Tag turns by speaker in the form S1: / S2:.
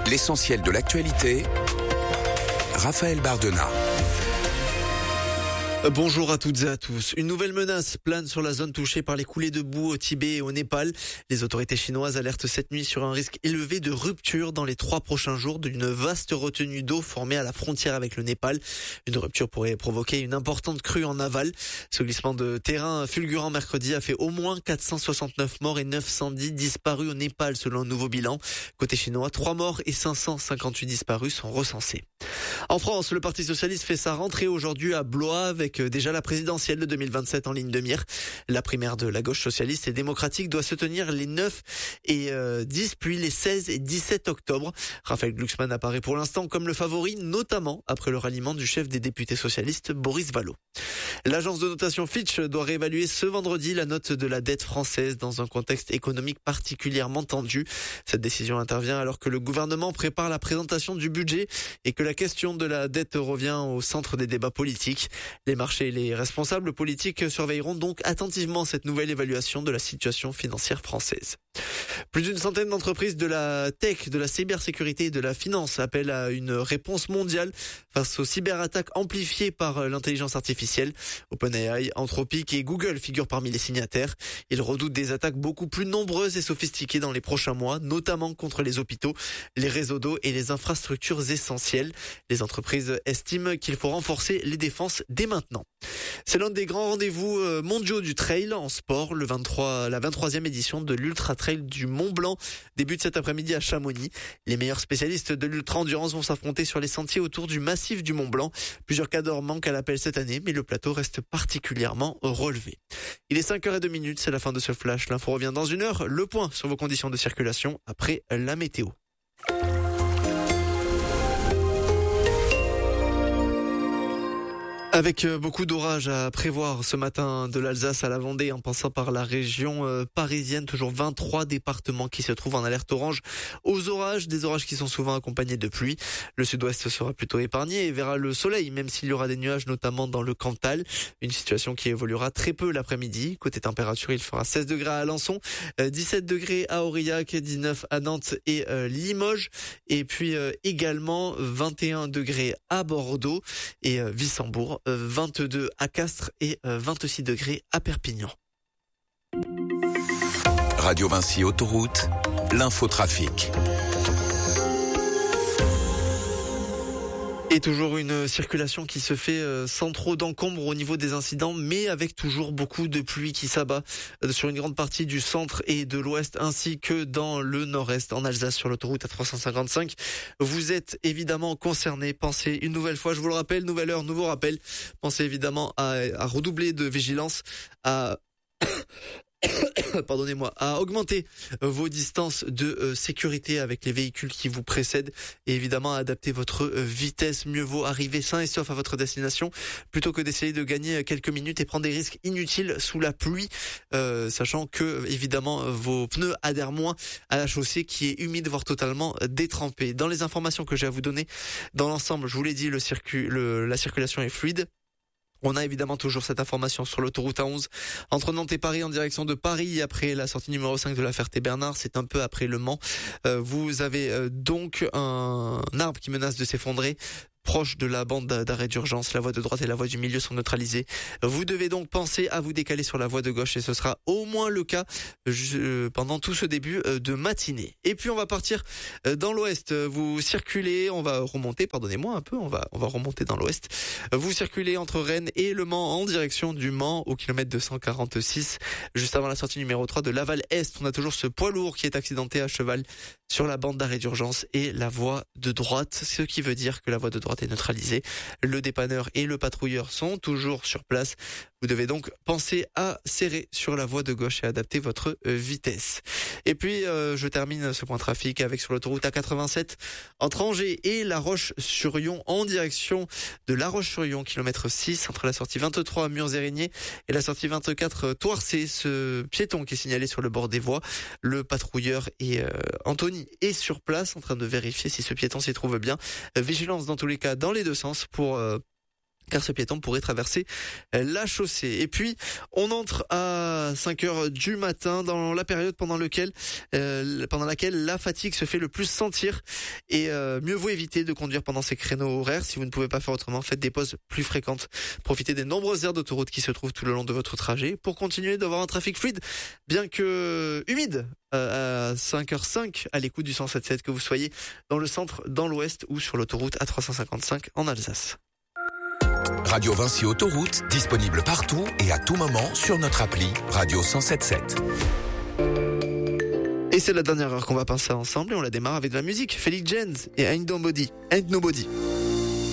S1: L'essentiel de l'actualité, Raphaël Bardena.
S2: Bonjour à toutes et à tous. Une nouvelle menace plane sur la zone touchée par les coulées de boue au Tibet et au Népal. Les autorités chinoises alertent cette nuit sur un risque élevé de rupture dans les 3 prochains jours d'une vaste retenue d'eau formée à la frontière avec le Népal. Une rupture pourrait provoquer une importante crue en aval. Ce glissement de terrain fulgurant mercredi a fait au moins 469 morts et 910 disparus au Népal selon un nouveau bilan. Côté chinois, 3 morts et 558 disparus sont recensés. En France, le Parti socialiste fait sa rentrée aujourd'hui à Blois avec déjà la présidentielle de 2027 en ligne de mire. La primaire de la gauche socialiste et démocratique doit se tenir les 9 et 10 puis les 16 et 17 octobre. Raphaël Glucksmann apparaît pour l'instant comme le favori, notamment après le ralliement du chef des députés socialistes Boris Vallaud. L'agence de notation Fitch doit réévaluer ce vendredi la note de la dette française dans un contexte économique particulièrement tendu. Cette décision intervient alors que le gouvernement prépare la présentation du budget et que la question de la dette revient au centre des débats politiques. Les marchés et les responsables politiques surveilleront donc attentivement cette nouvelle évaluation de la situation financière française. Plus d'une centaine d'entreprises de la tech, de la cybersécurité et de la finance appellent à une réponse mondiale face aux cyberattaques amplifiées par l'intelligence artificielle. OpenAI, Anthropic et Google figurent parmi les signataires. Ils redoutent des attaques beaucoup plus nombreuses et sophistiquées dans les prochains mois, notamment contre les hôpitaux, les réseaux d'eau et les infrastructures essentielles. Les entreprises estiment qu'il faut renforcer les défenses dès maintenant. C'est l'un des grands rendez-vous mondiaux du trail en sport. La 23e édition de l'Ultra Trail du Mont Blanc débute cet après-midi à Chamonix. Les meilleurs spécialistes de l'ultra-endurance vont s'affronter sur les sentiers autour du massif du Mont Blanc. Plusieurs cadors manquent à l'appel cette année, mais le plateau reste particulièrement relevé. Il est 5h02, c'est la fin de ce flash. L'info revient dans 1 heure. Le point sur vos conditions de circulation après la météo. Avec beaucoup d'orages à prévoir ce matin de l'Alsace à la Vendée en passant par la région parisienne, toujours 23 départements qui se trouvent en alerte orange aux orages, des orages qui sont souvent accompagnés de pluie. Le sud-ouest sera plutôt épargné et verra le soleil même s'il y aura des nuages notamment dans le Cantal, une situation qui évoluera très peu l'après-midi. Côté température, il fera 16 degrés à Alençon, 17 degrés à Aurillac, 19 à Nantes et Limoges et puis également 21 degrés à Bordeaux et Wissembourg. 22 à Castres et 26 degrés à Perpignan.
S1: Radio Vinci Autoroute, l'infotrafic.
S2: Et toujours une circulation qui se fait sans trop d'encombre au niveau des incidents, mais avec toujours beaucoup de pluie qui s'abat sur une grande partie du centre et de l'ouest, ainsi que dans le nord-est, en Alsace, sur l'autoroute A355. Vous êtes évidemment concernés. Pensez une nouvelle fois, je vous le rappelle, nouvelle heure, nouveau rappel. Pensez évidemment à redoubler de vigilance, à à augmenter vos distances de sécurité avec les véhicules qui vous précèdent et évidemment à adapter votre vitesse. Mieux vaut arriver sain et sauf à votre destination plutôt que d'essayer de gagner quelques minutes et prendre des risques inutiles sous la pluie, sachant que évidemment vos pneus adhèrent moins à la chaussée qui est humide voire totalement détrempée. Dans les informations que j'ai à vous donner, dans l'ensemble, je vous l'ai dit, la circulation est fluide. On a évidemment toujours cette information sur l'autoroute A11 entre Nantes et Paris en direction de Paris après la sortie numéro 5 de la Ferté-Bernard, c'est un peu après Le Mans. Vous avez donc un arbre qui menace de s'effondrer proche de la bande d'arrêt d'urgence. La voie de droite et la voie du milieu sont neutralisées. Vous devez donc penser à vous décaler sur la voie de gauche et ce sera au moins le cas pendant tout ce début de matinée. Et puis on va partir dans l'ouest. Vous circulez, on va remonter dans l'ouest. Vous circulez entre Rennes et Le Mans en direction du Mans au kilomètre 246, juste avant la sortie numéro 3 de Laval-Est. On a toujours ce poids lourd qui est accidenté à cheval sur la bande d'arrêt d'urgence et la voie de droite, ce qui veut dire que la voie de droite est neutralisée. Le dépanneur et le patrouilleur sont toujours sur place. Vous devez donc penser à serrer sur la voie de gauche et adapter votre vitesse. Et puis, je termine ce point trafic avec sur l'autoroute A87 entre Angers et La Roche-sur-Yon en direction de La Roche-sur-Yon, kilomètre 6, entre la sortie 23 Murs-Érigné et la sortie 24 Toircé. Ce piéton qui est signalé sur le bord des voies. Le patrouilleur et Anthony est sur place en train de vérifier si ce piéton s'y trouve bien. Vigilance dans tous les cas dans les deux sens pour car ce piéton pourrait traverser la chaussée. Et puis, on entre à 5h du matin dans la période pendant laquelle la fatigue se fait le plus sentir. Et mieux vaut éviter de conduire pendant ces créneaux horaires. Si vous ne pouvez pas faire autrement, faites des pauses plus fréquentes. Profitez des nombreuses aires d'autoroute qui se trouvent tout le long de votre trajet pour continuer d'avoir un trafic fluide, bien que humide à 5h05 à l'écoute du 107.7, que vous soyez dans le centre, dans l'ouest ou sur l'autoroute A355 en Alsace.
S1: Radio Vinci Autoroute, disponible partout et à tout moment sur notre appli Radio 107.7.
S2: Et c'est la dernière heure qu'on va passer ensemble et on la démarre avec de la musique. Felix James et Ain't Nobody.